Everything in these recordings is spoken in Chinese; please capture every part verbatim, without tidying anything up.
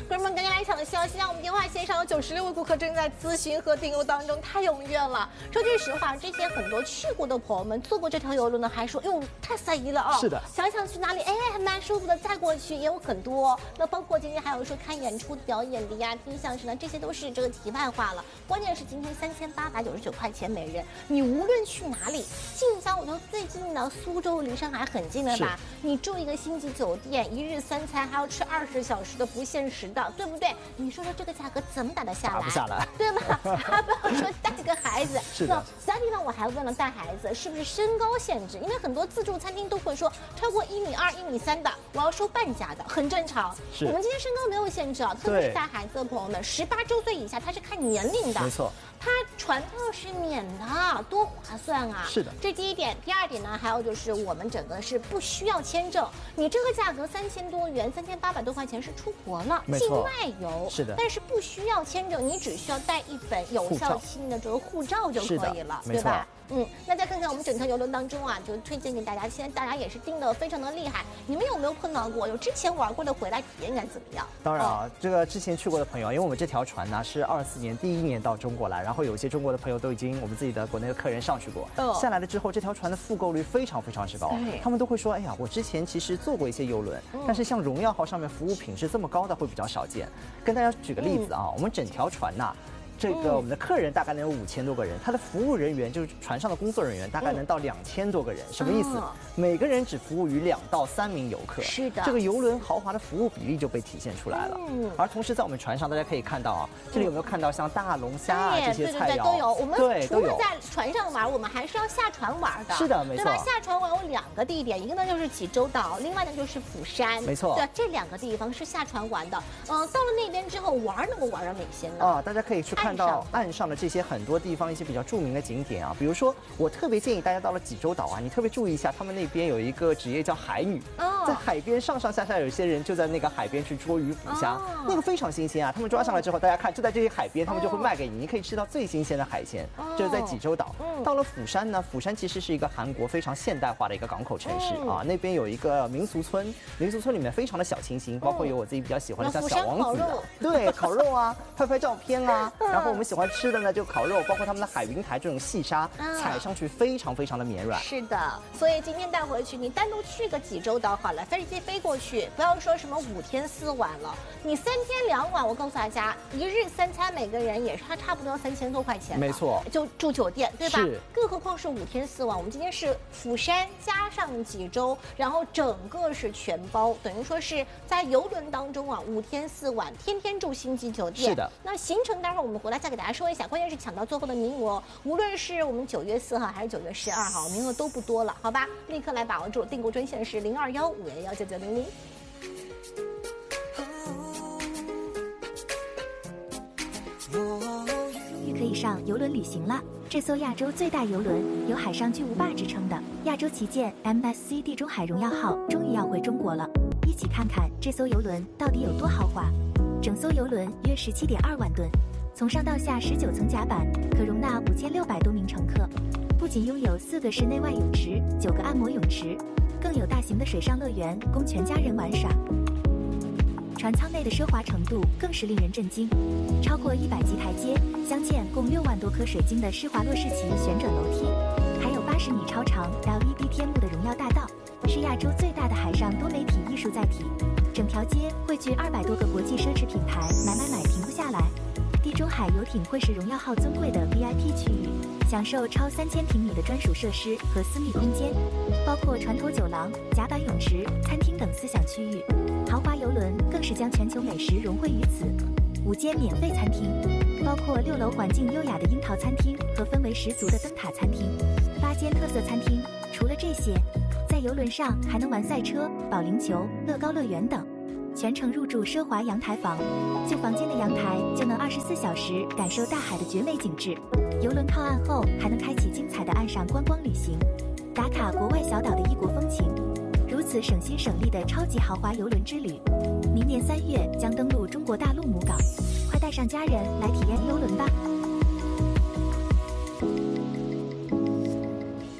哥们，赶紧来抢消息！我们电话线上有九十六位顾客正在咨询和订购当中，太踊跃了。说句实话，之前很多去过的朋友们坐过这条游轮呢，还说哟太晒意了啊、哦！ 是的， 想想去哪里，哎，还蛮舒服的，再过去也有很多。那包括今天还有说看演出、表演的呀、听相声的，这些都是这个题外话了。关键是今天三千八百九十九块钱每人，你无论去哪里，近乡我觉得最近的苏州离上海很近了吧？你住一个星级酒店，一日三餐，还要吃二十小时的不限时的，对不对？你说说这个价格怎么打得下来？ 打不下来， 对吗？还不要说带个孩子， 是的。 其他地方我还问了带孩子是不是身高限制，因为很多自助餐厅都会说超过一米二、一米三的，我要收半价的，很正常。 是我们今天身高没有限制啊，特别是带孩子的朋友们，十八周岁以下它是看年龄的， 没错。 它船票是免的，多划算啊！ 是的， 这第一点。第二点呢，还有就是我们整个是不需要签证，你这个价格三千多元，三千八百多块钱是出国了，境外游。 是的， 但是不需要签证，你只需要带一本有效期的这个护照就可以了，对吧？嗯，那再看看我们整条游轮当中啊，就推荐给大家，现在大家也是订的非常的厉害。你们有没有碰到过？有之前玩过的回来体验感怎么样？ 当然啊，哦、这个之前去过的朋友，因为我们这条船呢是二四年第一年到中国来，然后有一些中国的朋友都已经我们自己的国内的客人上去过，哦、下来了之后，这条船的复购率非常非常之高，他们都会说，哎呀，我之前其实坐过一些游轮，嗯、但是像荣耀号上面服务品质这么高的会比较少见。跟大家举个例子啊，嗯、我们整条船呐。这个我们的客人大概能有五千多个人，他的服务人员就是船上的工作人员大概能到两千多个人，什么意思？每个人只服务于两到三名游客。 是的， 这个游轮豪华的服务比例就被体现出来了。嗯，而同时在我们船上，大家可以看到啊，这里有没有看到像大龙虾啊这些菜肴？ 都有。我们除了在船上玩，我们还是要下船玩的。 是的，没错。 对吧？下船玩有两个地点，一个呢就是济州岛，另外呢就是釜山。 没错。 对，这两个地方是下船玩的。嗯、呃，到了那边之后玩能够玩到哪些呢？ 啊，大家可以去看到岸上的这些很多地方一些比较著名的景点啊，比如说我特别建议大家到了济州岛啊，你特别注意一下，他们那边有一个职业叫海女，哦、在海边上上下下有一些人就在那个海边去捉鱼捕虾，哦、那个非常新鲜啊。他们抓上来之后，大家看就在这些海边，他们就会卖给你，你可以吃到最新鲜的海鲜。哦、就是在济州岛。嗯、到了釜山呢，釜山其实是一个韩国非常现代化的一个港口城市、嗯、啊，那边有一个民俗村，民俗村里面非常的小清新，包括有我自己比较喜欢的像小王子的，对，烤肉啊，拍拍照片啊，然后我们喜欢吃的呢就烤肉，包括他们的海云台这种细沙，踩上去非常非常的绵软。 是的，所以今天带回去，你单独去个济州岛好了，飞机飞过去，不要说什么五天四晚了，你三天两晚，我告诉大家，一日三餐每个人也是它差不多要三千多块钱， 没错， 就住酒店对吧？ 是， 更何况是五天四晚，我们今天是釜山加上济州，然后整个是全包，等于说是在游轮当中啊，五天四晚，天天住星级酒店。 是的， 那行程待会儿我们回来再给大家说一下，关键是抢到最后的名额，无论是我们九月四号还是九月十二号，名额都不多了，好吧？立刻来把握住，订购专线是零二幺五幺幺九九零零。 终于可以上游轮旅行了。这艘亚洲最大游轮，有海上巨无霸之称的亚洲旗舰 M S C 地中海荣耀号终于要回中国了。一起看看这艘游轮到底有多豪华。整艘游轮约十七点二万吨，从上到下十九层甲板，可容纳五千六百多名乘客。不仅拥有四个室内外泳池、九个按摩泳池，更有大型的水上乐园供全家人玩耍。船舱内的奢华程度更是令人震惊，超过一百级台阶，镶嵌共六万多颗水晶的施华洛世奇旋转楼梯，还有八十米超长 L E D 天幕的荣耀大道，是亚洲最大的海上多媒体艺术载体。整条街汇聚二百多个国际奢侈品牌，买买买停不下来。地中海游艇会是荣耀号尊贵的 V I P 区域，享受超三千平米的专属设施和私密空间，包括船头酒廊、甲板泳池、餐厅等思想区域。豪华游轮更是将全球美食融汇于此，五间免费餐厅，包括六楼环境优雅的樱桃餐厅和氛围十足的灯塔餐厅，八间特色餐厅。除了这些，在游轮上还能玩赛车、保龄球、乐高乐园等。全程入住奢华阳台房，就房间的阳台就能二十四小时感受大海的绝美景致。游轮靠岸后还能开启精彩的岸上观光旅行，打卡国外小岛的异国风情。如此省心省力的超级豪华游轮之旅，明年三月将登陆中国大陆母港，快带上家人来体验游轮吧！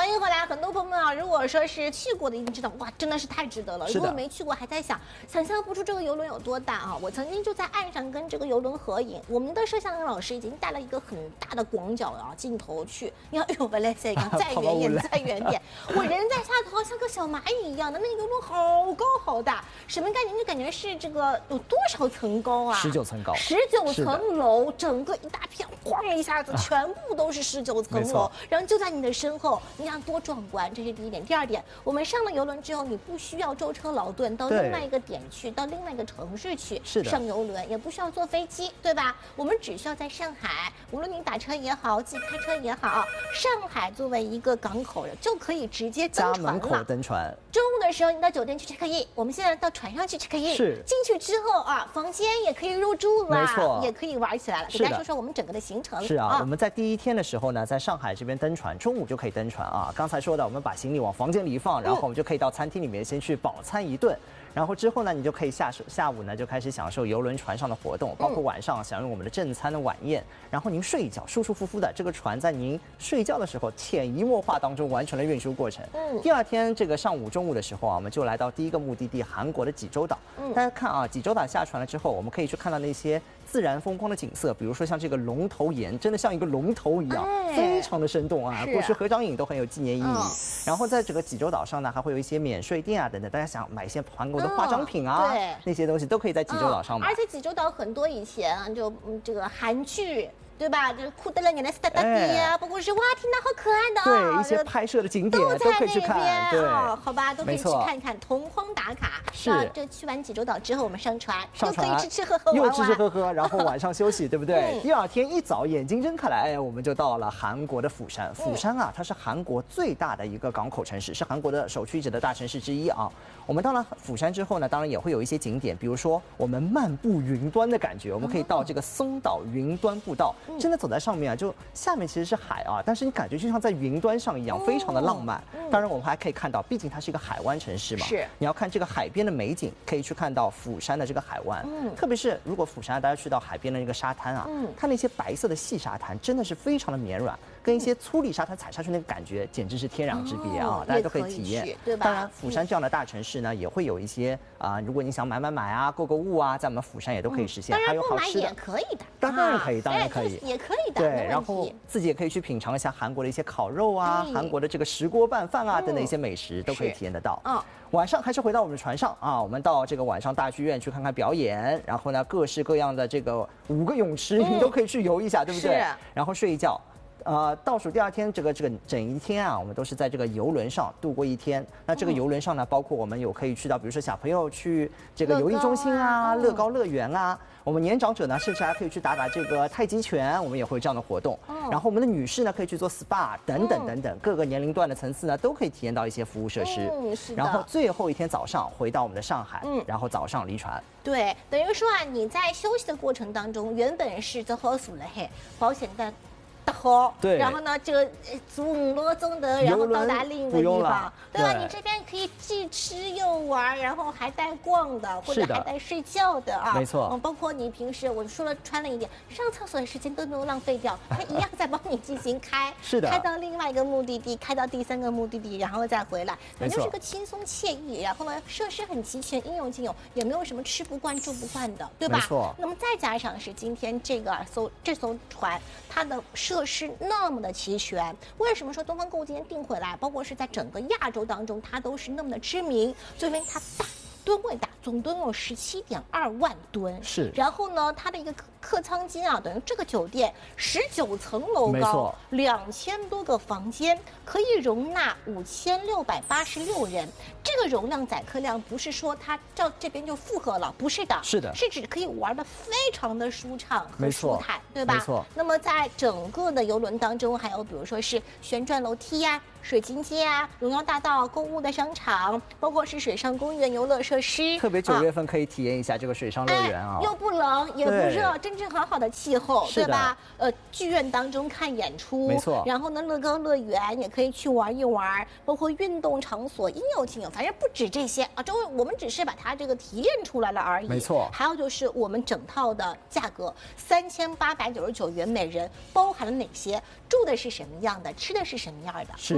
欢迎回来，很多朋友啊，如果说是去过的，一定知道，哇，真的是太值得了。如果没去过，还在想，想象不出这个游轮有多大啊！我曾经就在岸上跟这个游轮合影，我们的摄像老师已经带了一个很大的广角啊镜头去，你看，哎呦，本来再看再远点，再远点，我人在下头像个小蚂蚁一样的，那个游轮好高好大，什么概念？就感觉是这个有多少层高啊？ 十九层高， 十九层楼，整个一大片，晃一下子，全部都是十九层楼，然后就在你的身后。你看多壮观，这是第一点。第二点，我们上了游轮之后，你不需要舟车劳顿到另外一个点去，到另外一个城市去上游轮，也不需要坐飞机，对吧？我们只需要在上海，无论你打车也好，自己开车也好，上海作为一个港口就可以直接登船了。 家门口登船。 中午的时候你到酒店去 check in， 我们现在到船上去 check in， 是进去之后啊，房间也可以入住了， 没错， 也可以玩起来了。给大家说说我们整个的行程。 是啊，啊我们在第一天的时候呢，在上海这边登船，中午就可以登船啊。刚才说的，我们把行李往房间里一放，然后我们就可以到餐厅里面先去饱餐一顿。然后之后呢，你就可以下下午呢就开始享受游轮船上的活动，包括晚上享用我们的正餐的晚宴。然后您睡一觉，舒舒服服的，这个船在您睡觉的时候潜移默化当中完成了运输过程。嗯，第二天这个上午中午的时候啊，我们就来到第一个目的地韩国的济州岛。嗯，大家看啊，济州岛下船了之后，我们可以去看到那些自然风光的景色，比如说像这个龙头岩，真的像一个龙头一样，哎、非常的生动啊。过去合张影都很有纪念意义。哦、然后在整个济州岛上呢，还会有一些免税店啊等等，大家想买一些韩国的化妆品啊。 对， 那些东西都可以在济州岛上买、 嗯，而且济州岛很多以前啊，就嗯这个韩剧。对吧？就是库德勒演的斯达达迪呀，包括是哇，天哪，好可爱的啊！对，一些拍摄的景点都可以去看。对， 好吧，都可以去看看，同框打卡。 是。 这去完济州岛之后，我们上船， 上船又可以吃吃喝喝玩玩， 又吃吃喝喝，然后晚上休息，对不对？第二天一早眼睛睁开来，哎，我们就到了韩国的釜山。釜山啊，它是韩国最大的一个港口城市，是韩国的首屈一指的大城市之一啊。我们到了釜山之后呢，当然也会有一些景点，比如说我们漫步云端的感觉，我们可以到这个松岛云端步道，真的走在上面啊，就下面其实是海啊，但是你感觉就像在云端上一样，非常的浪漫。当然我们还可以看到，毕竟它是一个海湾城市嘛， 是你要看这个海边的美景，可以去看到釜山的这个海湾。嗯，特别是如果釜山大家去到海边的那个沙滩啊，嗯，它那些白色的细沙滩真的是非常的绵软。跟一些粗砾沙滩踩下去那个感觉，简直是天壤之别啊！大家都可以体验， 对吧？ 当然，釜山这样的大城市呢，也会有一些啊，如果你想买买买啊，购购物啊，在我们釜山也都可以实现。 还有好吃的也可以的， 当然可以，当然可以， 也可以的。 对，然后自己也可以去品尝一下韩国的一些烤肉啊，韩国的这个石锅拌饭啊等等一些美食都可以体验得到。嗯，晚上还是回到我们船上啊，我们到这个晚上大剧院去看看表演，然后呢，各式各样的这个五个泳池你都可以去游一下，对不对？然后睡一觉。呃，倒数第二天，这个这个整一天啊，我们都是在这个游轮上度过一天。那这个游轮上呢，包括我们有可以去到，比如说小朋友去这个游艺中心啊、乐高乐园啊。我们年长者呢，甚至还可以去打打这个太极拳，我们也会有这样的活动。然后我们的女士呢，可以去做 S P A 等等等等，各个年龄段的层次呢，都可以体验到一些服务设施。 嗯，是的。 然后最后一天早上回到我们的上海，嗯，然后早上离船。 对，等于说啊，你在休息的过程当中，原本是做好数了嘿，保险单。好， 对， 然后呢，这个坐五个钟头，然后到达另一个地方，对吧？你这边可以既吃又玩，然后还带逛的，或者还带睡觉的啊， 没错。 嗯，包括你平时我说了穿了一点，上厕所的时间都没有浪费掉，它一样在帮你进行开， 是的， 开到另外一个目的地，开到第三个目的地，然后再回来，反正就是个轻松惬意。然后呢，设施很齐全，应有尽有，也没有什么吃不惯住不惯的，对吧？ 没错。 那么再加上是今天这个艘这艘船，它的设施那么的齐全，为什么说东方购物今天订回来，包括是在整个亚洲当中，它都是那么的知名？就因为它大，吨位大，总吨有十七点二万吨。 是。 然后呢，它的一个客舱间啊，等于这个酒店十九层楼高，两千多个房间，可以容纳五千六百八十六人。这个容量载客量不是说它到这边就负荷了，不是的， 是的， 是指可以玩的非常的舒畅和舒坦，对吧？ 没错。 那么在整个的游轮当中，还有比如说是旋转楼梯呀、啊、水晶街啊、荣耀大道、购物的商场，包括是水上公园游乐设施。 特别九月份可以体验一下这个水上乐园啊， 哎、又不冷也不热，真正好好的气候，对吧？呃，剧院当中看演出， 没错。 然后呢，乐高乐园也可以去玩一玩，包括运动场所应有尽有。反正不止这些啊，这我们只是把它这个提炼出来了而已。 没错。 还有就是我们整套的价格三千八百九十九元每人，包含了哪些？住的是什么样的？吃的是什么样的？ 是。嗯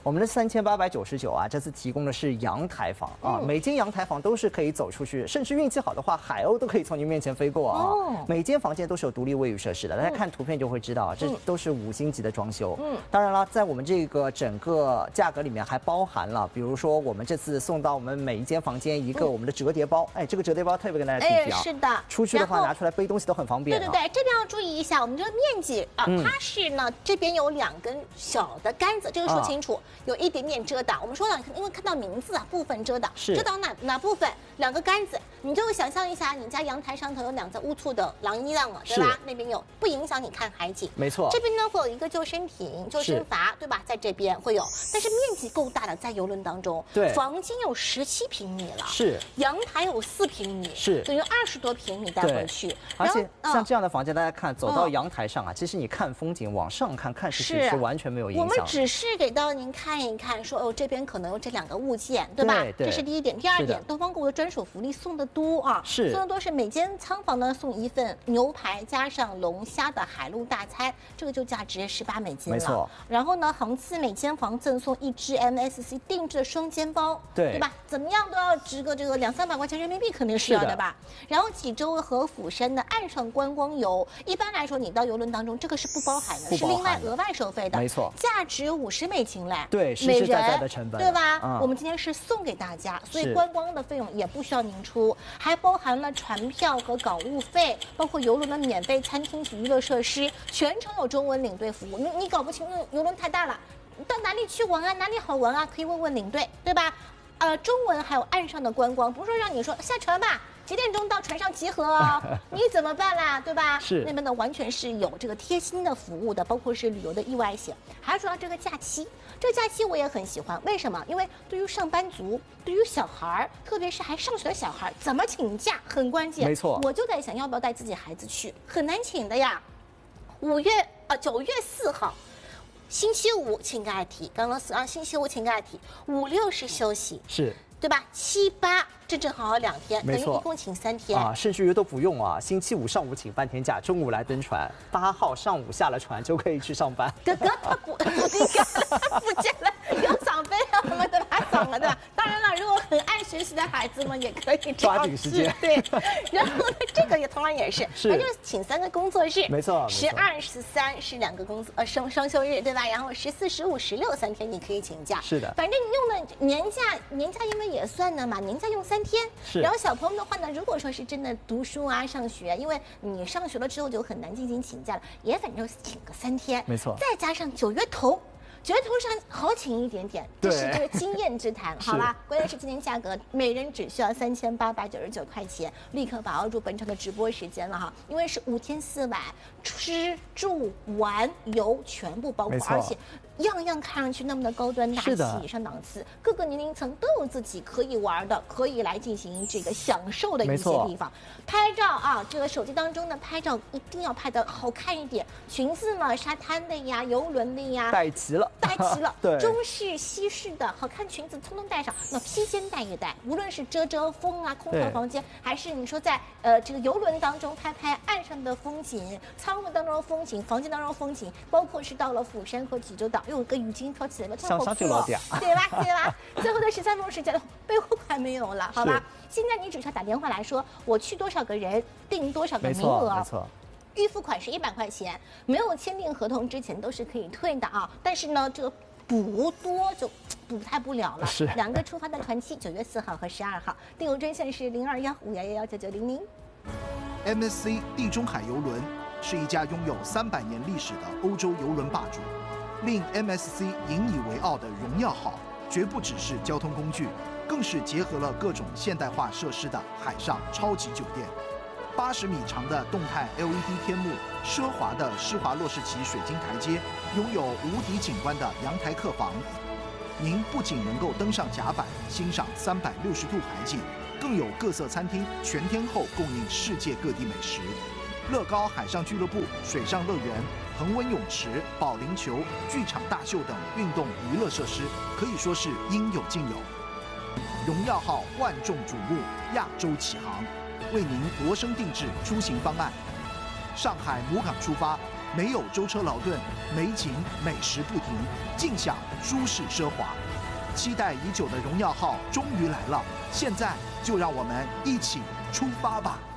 我们的三千八百九十九啊，这次提供的是阳台房啊，每间阳台房都是可以走出去，甚至运气好的话，海鸥都可以从你面前飞过啊。哦，每间房间都是有独立卫浴设施的，大家看图片就会知道啊，这都是五星级的装修。嗯，当然了，在我们这个整个价格里面还包含了，比如说我们这次送到我们每一间房间一个我们的折叠包，哎，这个折叠包特别跟大家提提啊， 是的， 出去的话拿出来背东西都很方便。 对对对，这边要注意一下，我们这个面积啊，它是呢这边有两根小的杆子，这个说清楚，有一点点遮挡。我们说了，因为看到名字啊，部分遮挡，遮挡哪哪部分？两个杆子，你就想象一下，你家阳台上头有两只乌醋的狼一样了，对吧？那边有，不影响你看海景。 没错。 这边呢会有一个救生艇、救生筏，对吧？在这边会有，但是面积够大的，在游轮当中， 对， 房间有十七平米了， 是， 阳台有四平米， 是， 等于二十多平米带回去。 而且像这样的房间，大家看，走到阳台上啊，其实你看风景，往上看，看视频是完全没有影响。 我们只是给到您看一看，说哦，这边可能有这两个物件，对吧？这是第一点。第二点，东方购物的专属福利送的多啊， 是送的多是每间仓房呢送一份牛排加上龙虾的海陆大餐，这个就价值十八美金了。 没错。 然后呢，恒次每间房赠送一支 M S C 定制的双肩包， 对对吧？怎么样都要值个这个两三百块钱人民币，肯定是要的吧？然后济州和釜山的岸上观光游，一般来说你到游轮当中，这个是不包含的，是另外额外收费的， 没错， 价值五十美金嘞， 对，实实在在的成本， 对吧？嗯、我们今天是送给大家，所以观光的费用也不需要您出，还包含了船票和港务费，包括游轮的免费餐厅及娱乐设施，全程有中文领队服务。你你搞不清楚，游轮太大了，到哪里去玩啊？哪里好玩啊？可以问问领队，对吧？呃，中文还有岸上的观光，不是说让你说下船吧。几点钟到船上集合哦？你怎么办啦？对吧？ 是那边呢，完全是有这个贴心的服务的，包括是旅游的意外险。还说到这个假期，这个假期我也很喜欢，为什么？因为对于上班族，对于小孩，特别是还上学的小孩，怎么请假很关键。 没错， 我就在想，要不要带自己孩子去？很难请的呀。五月啊，九月四号。星期五请假期，刚刚啊，星期五请假期，五六是休息， 是， 对吧？七八正正好好两天，等于一共请三天啊，甚至于都不用啊。星期五上午请半天假，中午来登船，八号上午下了船就可以去上班。 哥哥他不，他不见了，有长辈啊什么的他长了的。当然了，如果很爱学习的孩子们也可以抓紧时间。 对，然后呢，这个也同样也是，那就是请三个工作日， 没错， 十二、十三是两个工作呃双双休日，对吧？然后十四、十五、十六三天你可以请假， 是的。 反正你用的年假，年假因为也算的嘛，年假用三天。 是。 然后小朋友的话呢，如果说是真的读书啊、上学，因为你上学了之后就很难进行请假了，也反正就请个三天， 没错。 再加上九月头。九月头上好请一点点，这是这个经验之谈，好吧？关键是今天价格，每人只需要三千八百九十九块钱，立刻把握住本场的直播时间了哈，因为是五天四晚，吃住玩游全部包括，而且样样看上去那么的高端大气、上档次，各个年龄层都有自己可以玩的，可以来进行这个享受的一些地方。拍照啊，这个手机当中的拍照一定要拍的好看一点，裙子嘛，沙滩的呀，游轮的呀， 带齐了。 带齐了， 对， 中式、西式的好看裙子通通带上，那披肩带一带，无论是遮遮风啊，空调房间，还是你说在呃这个游轮当中拍拍岸上的风景，舱户当中的风景，房间当中的风景，包括是到了釜山和济州岛，又有个雨巾飘起来了， 上上就老点， 对吧？对吧？最后的十三分钟时间，备货款没有了，好吧？现在你只需要打电话来说，我去多少个人，订多少个名额， 没错。 预付款是一百块钱，没有签订合同之前都是可以退的啊。但是呢，这个补多就补太不了了。 是两个出发的团期，九月四号和十二号，订购专线是零二幺五幺幺幺九九零零。 M S C 地中海邮轮是一家拥有三百年历史的欧洲邮轮霸主，令 M S C 引以为傲的荣耀号，绝不只是交通工具，更是结合了各种现代化设施的海上超级酒店。八十米长的动态 L E D 天幕，奢华的施华洛世奇水晶台阶，拥有无敌景观的阳台客房。您不仅能够登上甲板欣赏三百六十度海景，更有各色餐厅全天候供应世界各地美食。乐高海上俱乐部、水上乐园、恒温泳池、保龄球、剧场大秀等运动娱乐设施，可以说是应有尽有。荣耀号万众瞩目，亚洲起航。为您量身定制出行方案，上海母港出发， 没有舟车劳顿，美景美食不停，尽享舒适奢华。期待已久的荣耀号终于来了，现在就让我们一起出发吧！